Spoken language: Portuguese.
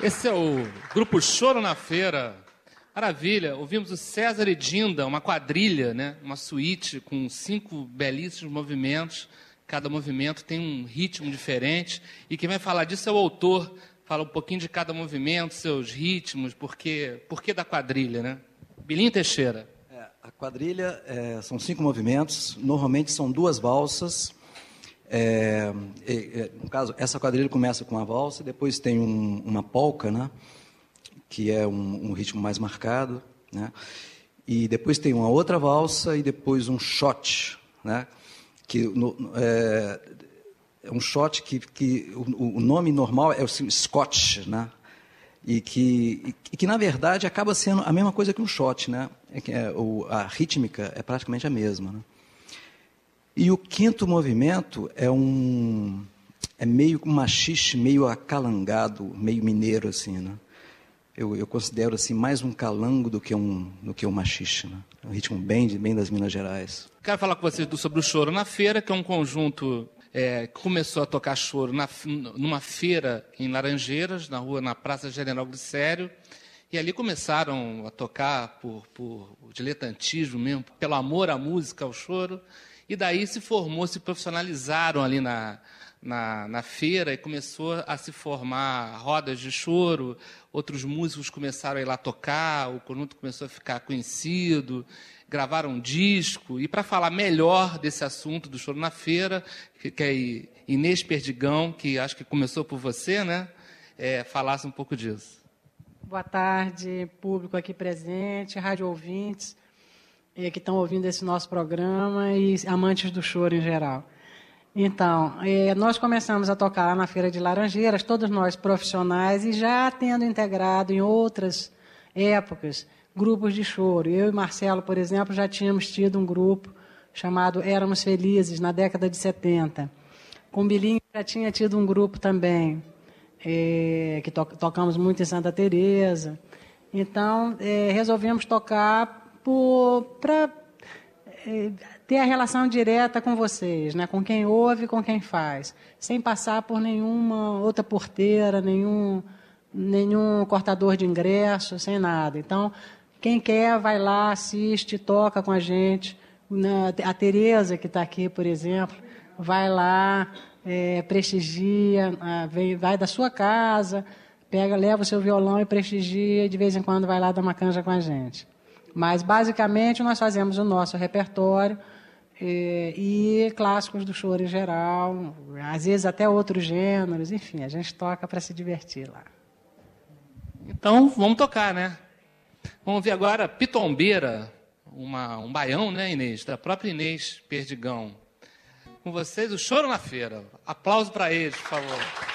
Esse é o grupo Choro na Feira. Maravilha. Ouvimos o César e Dinda, uma quadrilha, né? Uma suíte com 5 belíssimos movimentos. Cada movimento tem um ritmo diferente. E quem vai falar disso é o autor. Fala um pouquinho de cada movimento, seus ritmos, por que da quadrilha, né? Bilinho Teixeira. A quadrilha são 5 movimentos. Normalmente são 2 valsas. No caso, essa quadrilha começa com uma valsa, depois tem uma polca, né, que é um ritmo mais marcado, né, e depois tem uma outra valsa e depois um shot, né, que é um shot que o nome normal é o Scotch, né, e que na verdade acaba sendo a mesma coisa que um shot, né, a rítmica é praticamente a mesma, né. E o 5º movimento é meio um machixe, meio acalangado, meio mineiro, assim, né? Eu considero assim mais um calango do que um machixe, né? É um ritmo bem das Minas Gerais. Quero falar com vocês sobre o Choro na Feira, que é um conjunto que começou a tocar choro numa feira em Laranjeiras, na Praça General Glicério, e ali começaram a tocar por diletantismo mesmo, pelo amor à música, ao choro. E daí se profissionalizaram ali na feira e começou a se formar rodas de choro, outros músicos começaram a ir lá tocar, o conjunto começou a ficar conhecido, gravaram um disco. E para falar melhor desse assunto do choro na feira, que é Inês Perdigão, que acho que começou por você, né? Falasse um pouco disso. Boa tarde, público aqui presente, rádio ouvintes, que estão ouvindo esse nosso programa e amantes do choro em geral. Então, nós começamos a tocar lá na Feira de Laranjeiras, todos nós profissionais, e já tendo integrado em outras épocas grupos de choro. Eu e Marcelo, por exemplo, já tínhamos tido um grupo chamado Éramos Felizes, na década de 70. Com Bilinho já tinha tido um grupo também, que tocamos muito em Santa Teresa. Então, resolvemos tocar para ter a relação direta com vocês, né? Com quem ouve e com quem faz, sem passar por nenhuma outra porteira, nenhum cortador de ingresso, sem nada. Então, quem quer vai lá, assiste, toca com a gente. A Tereza, que está aqui, por exemplo, vai lá, prestigia, vai da sua casa, leva o seu violão e prestigia, e de vez em quando vai lá dar uma canja com a gente. Mas, basicamente, nós fazemos o nosso repertório e clássicos do choro em geral, às vezes até outros gêneros, enfim, a gente toca para se divertir lá. Então, vamos tocar, né? Vamos ver agora Pitombeira, um baião, né, Inês? Da própria Inês Perdigão. Com vocês, o Choro na Feira. Aplauso para eles, por favor.